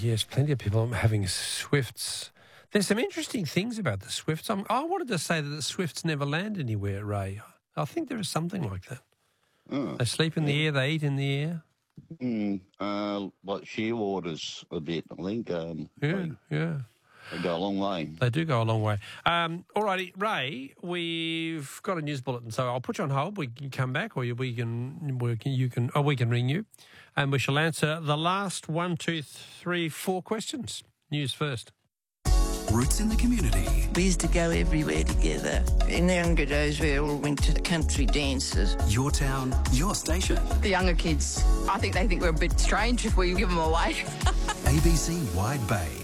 Yes, plenty of people having Swifts. There's some interesting things about the Swifts. I wanted to say that the Swifts never land anywhere, Ray. I think there is something like that. Oh, They sleep in the air, they eat in the air. Like shearwaters a bit, I think. Yeah. They go a long way. They do go a long way. All righty, Ray, we've got a news bulletin, so I'll put you on hold. We can come back, or we can ring you, and we shall answer the last 1, 2, 3, 4 questions. News first. Roots in the community. We used to go everywhere together. In the younger days, we all went to country dances. Your town, your station. The younger kids, I think they think we're a bit strange if we give them away. ABC Wide Bay.